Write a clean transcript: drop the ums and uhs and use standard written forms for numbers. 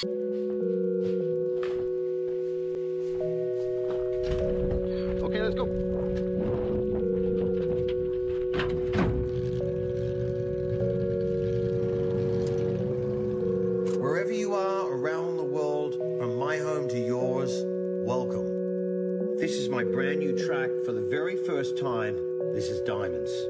Okay, let's go. Wherever you are around the world, from my home to yours, welcome. This is my brand new track for the very first time. This is Diamonds.